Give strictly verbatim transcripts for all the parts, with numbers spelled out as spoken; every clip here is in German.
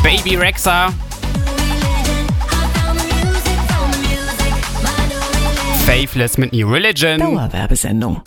Baby Rexha. Faithless mit New Religion. Dauerwerbesendung.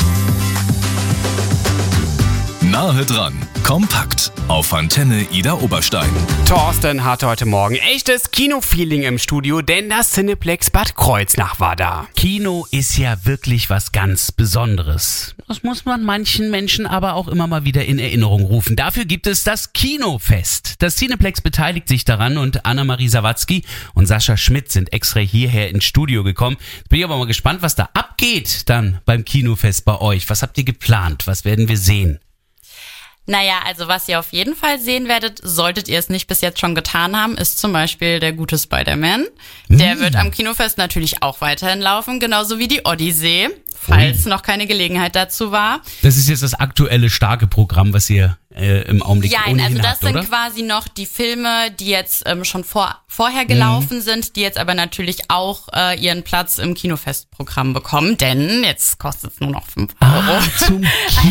Nahe dran, kompakt auf Antenne Ida Oberstein. Thorsten hatte heute Morgen echtes Kinofeeling im Studio, denn das Cineplex Bad Kreuznach war da. Kino ist ja wirklich was ganz Besonderes. Das muss man manchen Menschen aber auch immer mal wieder in Erinnerung rufen. Dafür gibt es das Kinofest. Das Cineplex beteiligt sich daran und Anna-Marie Sawatzki und Sascha Schmidt sind extra hierher ins Studio gekommen. Jetzt bin ich aber mal gespannt, was da abgeht dann beim Kinofest bei euch. Was habt ihr geplant? Was werden wir sehen? Naja, also was ihr auf jeden Fall sehen werdet, solltet ihr es nicht bis jetzt schon getan haben, ist zum Beispiel der gute Spider-Man. Der mm. wird am Kinofest natürlich auch weiterhin laufen, genauso wie die Odyssee, falls Ui. noch keine Gelegenheit dazu war. Das ist jetzt das aktuelle starke Programm, was ihr äh, im Augenblick ja, ohnehin also das habt, sind oder? quasi noch die Filme, die jetzt ähm, schon vor, vorher gelaufen mm. sind, die jetzt aber natürlich auch äh, ihren Platz im Kinofestprogramm bekommen, denn jetzt kostet es nur noch fünf Euro. Ah, zum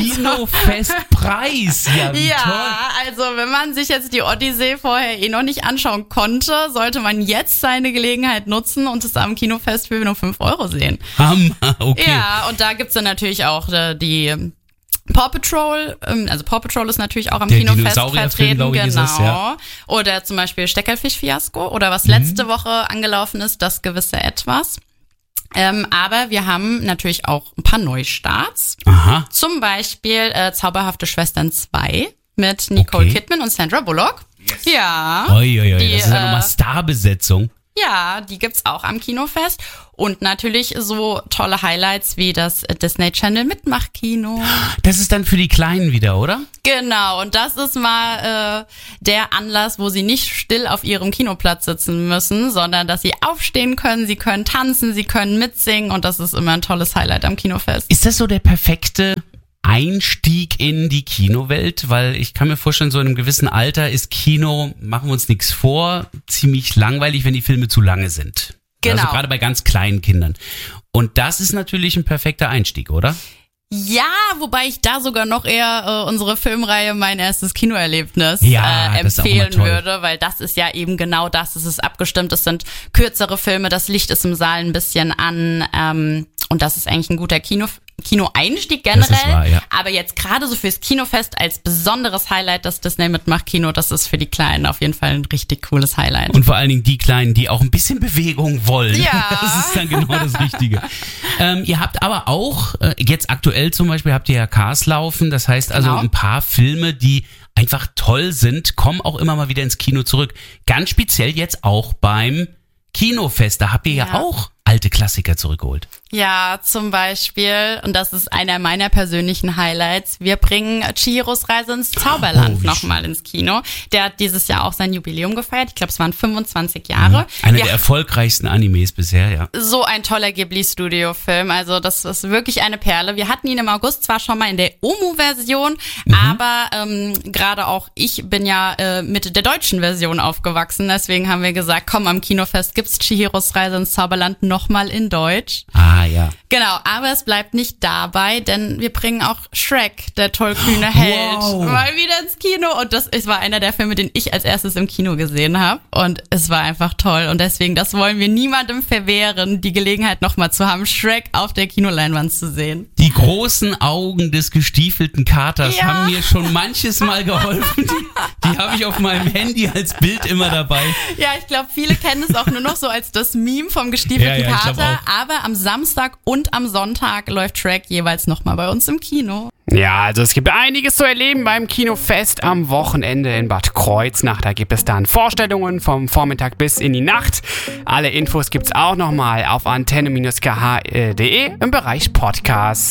Kinofestpreis. Ja, wie ja, toll. also wenn man sich jetzt die Odyssee vorher eh noch nicht anschauen konnte, sollte man jetzt seine Gelegenheit nutzen und es am Kinofest für nur fünf Euro sehen. Hammer, okay. Ja, und da gibt's dann natürlich auch äh, die Paw Patrol, ähm, also Paw Patrol ist natürlich auch am Der Kinofest Dinosaurierfilm, vertreten, glaube ich, genau. ist es, ja. Oder zum Beispiel Steckerfisch-Fiasko oder was letzte mhm. Woche angelaufen ist, das gewisse Etwas. Ähm, aber wir haben natürlich auch ein paar Neustarts. Aha. Zum Beispiel äh, Zauberhafte Schwestern zwei mit Nicole Okay. Kidman und Sandra Bullock. Yes. Ja. Oi, oi, oi. Die, Das ist ja äh, nochmal Starbesetzung. Ja, die gibt's auch am Kinofest. Und natürlich so tolle Highlights wie das Disney Channel Mitmachkino. Das ist dann für die Kleinen wieder, oder? Genau, und das ist mal äh, der Anlass, wo sie nicht still auf ihrem Kinoplatz sitzen müssen, sondern dass sie aufstehen können, sie können tanzen, sie können mitsingen und das ist immer ein tolles Highlight am Kinofest. Ist das so der perfekte Einstieg in die Kinowelt? Weil ich kann mir vorstellen, so in einem gewissen Alter ist Kino, machen wir uns nichts vor, ziemlich langweilig, wenn die Filme zu lange sind. Genau. Also gerade bei ganz kleinen Kindern. Und das ist natürlich ein perfekter Einstieg, oder? Ja, wobei ich da sogar noch eher äh, unsere Filmreihe Mein erstes Kinoerlebnis Ja, äh, das ist auch empfehlen immer toll. würde, weil das ist ja eben genau das, es ist abgestimmt, es sind kürzere Filme, das Licht ist im Saal ein bisschen an ähm, und das ist eigentlich ein guter Kino Kino-Einstieg generell, Das ist wahr, ja. aber jetzt gerade so fürs Kinofest als besonderes Highlight das Disney Mitmachkino, das ist für die Kleinen auf jeden Fall ein richtig cooles Highlight. Und vor allen Dingen die Kleinen, die auch ein bisschen Bewegung wollen. Ja. Das ist dann genau das Richtige. ähm, ihr habt aber auch, äh, jetzt aktuell zum Beispiel, habt ihr ja Cars laufen. Das heißt also Genau. ein paar Filme, die einfach toll sind, kommen auch immer mal wieder ins Kino zurück. Ganz speziell jetzt auch beim Kinofest. Da habt ihr ja, Ja. auch alte Klassiker zurückgeholt. Ja, zum Beispiel, und das ist einer meiner persönlichen Highlights, wir bringen Chihiros Reise ins Zauberland Oh, wie nochmal ins Kino. Der hat dieses Jahr auch sein Jubiläum gefeiert. Ich glaube, es waren fünfundzwanzig Jahre. Einer wir der erfolgreichsten Animes bisher, ja. So ein toller Ghibli-Studio-Film. Also das ist wirklich eine Perle. Wir hatten ihn im August zwar schon mal in der O M U-Version, mhm. aber ähm, gerade auch ich bin ja äh, mit der deutschen Version aufgewachsen. Deswegen haben wir gesagt, komm, am Kinofest gibt's Chihiros Reise ins Zauberland nochmal in Deutsch. Ah, ja. Genau, aber es bleibt nicht dabei, denn wir bringen auch Shrek, der tollkühne Held, Wow. mal wieder ins Kino. Und das es war einer der Filme, den ich als erstes im Kino gesehen habe. Und es war einfach toll. Und deswegen, das wollen wir niemandem verwehren, die Gelegenheit nochmal zu haben, Shrek auf der Kinoleinwand zu sehen. Die großen Augen des gestiefelten Katers Ja. haben mir schon manches Mal geholfen. Die, die habe ich auf meinem Handy als Bild immer dabei. Ja, ich glaube, viele kennen es auch nur noch so als das Meme vom gestiefelten Ja, ja, ich glaub Kater. auch. Aber am Samstag und am Sonntag läuft Shrek jeweils nochmal bei uns im Kino. Ja, also es gibt einiges zu erleben beim Kinofest am Wochenende in Bad Kreuznach. Da gibt es dann Vorstellungen vom Vormittag bis in die Nacht. Alle Infos gibt's auch nochmal auf antenne Bindestrich k h punkt d e im Bereich Podcast.